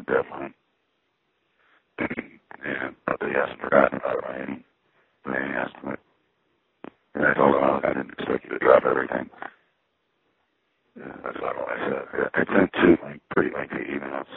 deadline. But he hasn't forgotten about it by any estimate. And I told him I didn't expect you to drop everything. That's about all I said. I sent two pretty lengthy emails